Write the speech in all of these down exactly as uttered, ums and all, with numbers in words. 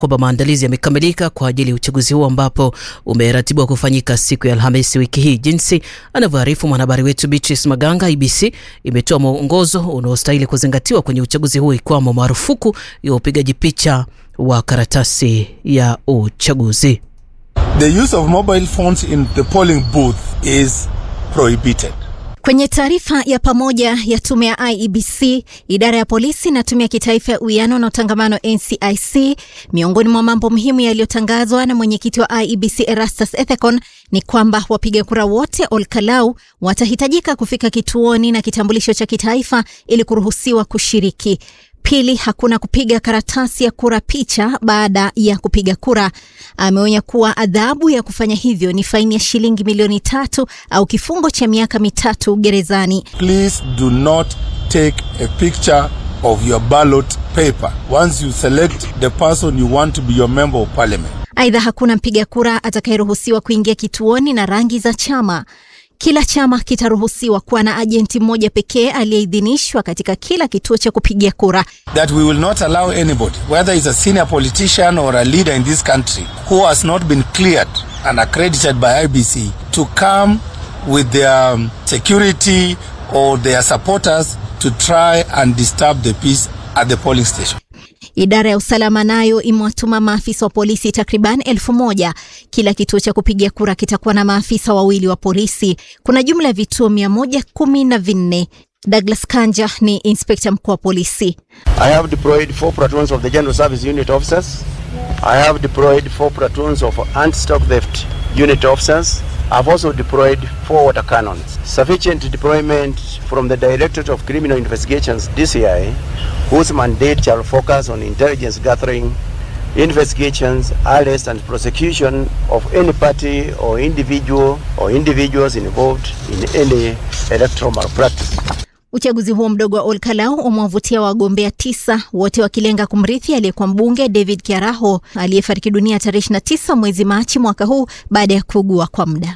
kwamba maandalizi yamekamilika kwa ajili ya uchaguzi huo ambapo umeratibiwa kufanyika siku ya Alhamisi wiki hii. Jinsi anavyoarifu mwanahabari wetu Beatrice Maganga, I B C imetoa mwongozo unaostahili kuzingatiwa kwenye uchaguzi huo, ikiwamo marufuku ya upigaji picha wa karatasi ya uchaguzi. The use of mobile phones in the polling booth is prohibited. Kwenye taarifa ya pamoja ya tume ya I E B C, idara ya polisi na tume ya kitaifa ya uwiano na utangamano N C I C, miongoni mwa mambo muhimu yaliyotangazwa na mwenyekiti wa I E B C Erastus Ethekon ni kwamba wapiga kura wote Olkalau watahitajika kufika kituoni na kitambulisho cha kitaifa ili kuruhusiwa kushiriki. Pili, hakuna kupiga karatasi ya kura picha baada ya kupiga kura. Ameonya kuwa adhabu ya kufanya hivyo ni faini ya shilingi milioni tatu au kifungo cha miaka mitatu gerezani. Please do not take a picture of your ballot paper once you select the person you want to be your member of parliament. Aidha, hakuna mpiga kura atakayeruhusiwa kuingia kituoni na rangi za chama. Kila chama kitaruhusiwa kuwa na ajenti mmoja pekee aliyeidhinishwa katika kila kituo cha kupigia kura. That we will not allow anybody, whether is a senior politician or a leader in this country, who has not been cleared and accredited by I E B C, to come with their um, security or their supporters to try and disturb the peace at the polling station. Idara ya usalama nayo imewatuma maafisa wa polisi takriban elfu moja. Kila kituo cha kupigia kura kitakuwa na maafisa wawili wa polisi. Kuna jumla ya vituo mia moja kumi na vinne. Douglas Kanja ni inspector mkuu wa polisi. I have deployed four platoons of the General Service Unit officers. I have deployed four platoons of anti-stock theft unit officers. I've also deployed four water cannons. Sufficient deployment from the Directorate of Criminal Investigations, D C I, whose mandate shall focus on intelligence gathering, investigations, arrest and prosecution of any party or individual or individuals involved in any electoral malpractice. Uchaguzi huo mdogo wa Olkalau umewavutia wagombea tisa, wote wakilenga kumrithi aliyekuwa mbunge David Kiaraho aliyefariki dunia tarehe ishirini na tisa mwezi Machi mwaka huu baada ya kuugua kwa muda.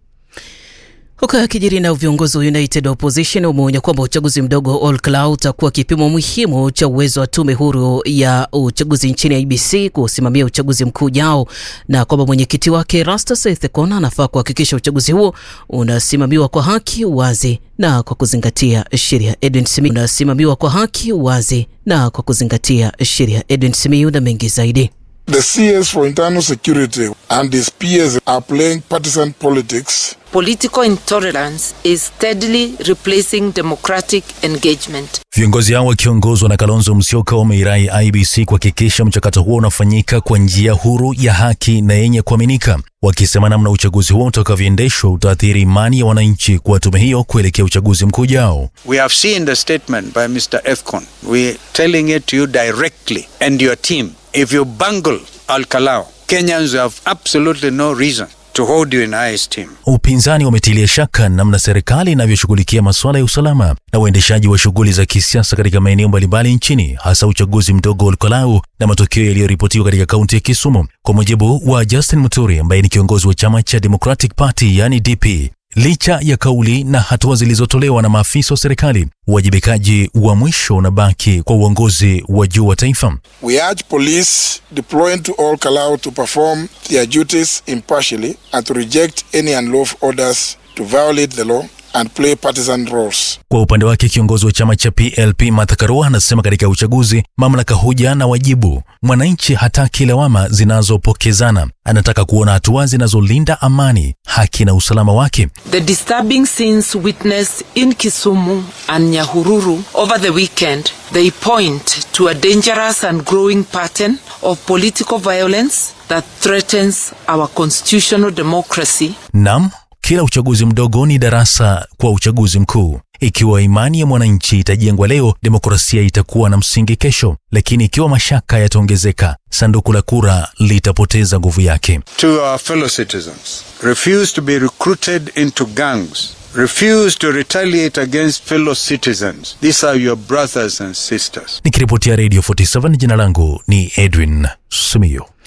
Huko yakijiri na viongozi wa United Opposition umeonya kwamba uchaguzi mdogo wa Olkalau utakuwa kipimo muhimu cha uwezo wa tume huru ya uchaguzi nchini I E B C kusimamia uchaguzi mkuu ujao, na kwamba mwenyekiti wake Erastus Ethekon anafaa kuhakikisha uchaguzi huo unasimamiwa kwa haki, wazi na kwa kuzingatia sheria. Edwin Simiyu unasimamiwa kwa haki, wazi na kwa kuzingatia sheria. Edwin Simiyu na mengi zaidi. The C S for Internal Security and his peers are playing partisan politics. Political intolerance is steadily replacing democratic engagement. Viongozi hao wakiongozwa na Kalonzo Musyoka wameirai I E B C kuhakikisha mchakato huo unafanyika kwa njia huru, ya haki na yenye kuaminika, wakisema namna uchaguzi huo utakavyoendeshwa utaathiri imani ya wananchi kwa tume hiyo kuelekea uchaguzi mkuu ujao. We have seen the statement by Mister Ethekon. We telling it to you directly and your team. If you bungle Olkalau, Kenyans have absolutely no reason to hold you in high esteem. Upinzani umetilia shaka namna serikali inavyoshughulikia masuala ya usalama na uendeshaji wa shughuli za kisiasa katika maeneo mbalimbali nchini, hasa uchaguzi mdogo wa Olkalau na matokeo yaliyoripotiwa katika kaunti ya Kisumu. Kwa mujibu wa Justin Muturi ambaye ni kiongozi wa chama cha Democratic Party yani D P, licha ya kauli na hatua zilizotolewa na maafisa wa serikali, uwajibikaji wa mwisho unabaki kwa uongozi wa juu wa taifa. We urge police deployed to Olkalau to perform their duties impartially and to reject any unlawful orders to violate the law and play partisan roles. Kwa upande wake kiongozi wa chama cha P L P Martha Karua anasema katika uchaguzi mamlaka huja na wajibu. Mwananchi hataki lawama zinazopokezana, anataka kuona hatua zinazolinda amani, haki na usalama wake. The disturbing scenes witnessed in Kisumu and Nyahururu over the weekend, they point to a dangerous and growing pattern of political violence that threatens our constitutional democracy. Nam, kila uchaguzi mdogo ni darasa kwa uchaguzi mkuu. Ikiwa imani ya mwananchi itajengwa leo, demokrasia itakuwa na msingi kesho. Lakini ikiwa mashaka yataongezeka, sanduku la kura litapoteza nguvu yake. To our fellow citizens, refuse to be recruited into gangs. Refuse to retaliate against fellow citizens. These are your brothers and sisters. Nikiripotia Radio forty-seven, jina langu ni Edwin Simiyu.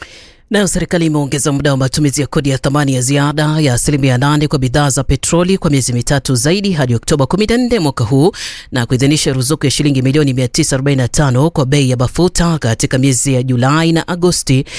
Nayo serikali imeongeza muda wa matumizi ya kodi ya thamani ya ziada ya asilimia nane kwa bidhaa za petroli kwa miezi mitatu zaidi hadi Oktoba kumi na nne mwaka huu na kuidhinisha ruzuku ya shilingi milioni mia tisa arobaini na tano kwa bei ya mafuta katika miezi ya Julai na Agosti